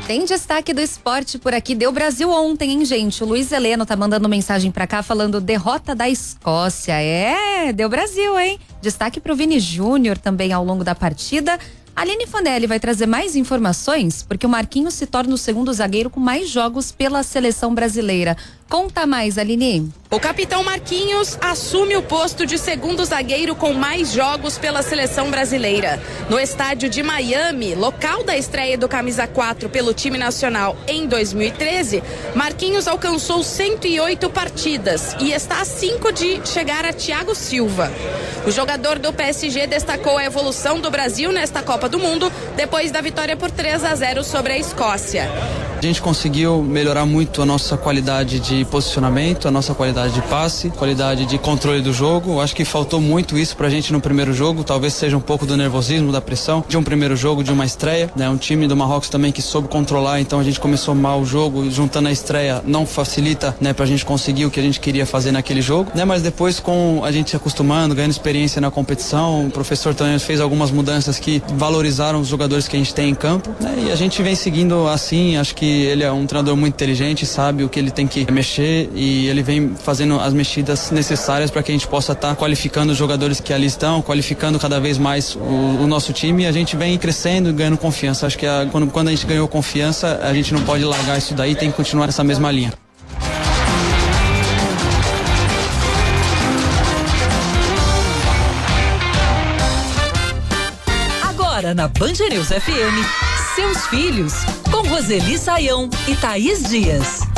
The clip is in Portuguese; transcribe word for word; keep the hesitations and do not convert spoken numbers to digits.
Tem destaque do esporte por aqui. Deu Brasil ontem, hein, gente? O Luiz Heleno tá mandando mensagem pra cá falando derrota da Escócia. É, deu Brasil, hein? Destaque pro Vini Júnior também ao longo da partida. A Aline Fonelli vai trazer mais informações, porque o Marquinhos se torna o segundo zagueiro com mais jogos pela seleção brasileira. Conta mais, Aline. O capitão Marquinhos assume o posto de segundo zagueiro com mais jogos pela seleção brasileira. No estádio de Miami, local da estreia do camisa quatro pelo time nacional em dois mil e treze, Marquinhos alcançou cento e oito partidas e está a cinco de chegar a Thiago Silva. O jogador do P S G destacou a evolução do Brasil nesta Copa do Mundo depois da vitória por três a zero sobre a Escócia. A gente conseguiu melhorar muito a nossa qualidade de posicionamento, a nossa qualidade de passe, qualidade de controle do jogo. Eu acho que faltou muito isso pra gente no primeiro jogo, talvez seja um pouco do nervosismo, da pressão de um primeiro jogo, de uma estreia, né? Um time do Marrocos também que soube controlar, então a gente começou mal o jogo, juntando a estreia não facilita, né, pra gente conseguir o que a gente queria fazer naquele jogo, né? Mas depois, com a gente se acostumando, ganhando experiência na competição, o professor também fez algumas mudanças que valorizaram os jogadores que a gente tem em campo, né? E a gente vem seguindo assim. Acho que ele é um treinador muito inteligente, sabe o que ele tem que mexer e ele vem fazendo as mexidas necessárias para que a gente possa estar tá qualificando os jogadores que ali estão, qualificando cada vez mais o, o nosso time, e a gente vem crescendo e ganhando confiança. Acho que a, quando, quando a gente ganhou confiança, a gente não pode largar isso daí, tem que continuar nessa mesma linha. Agora na Band News F M, seus filhos, com Roseli Saião e Thaís Dias.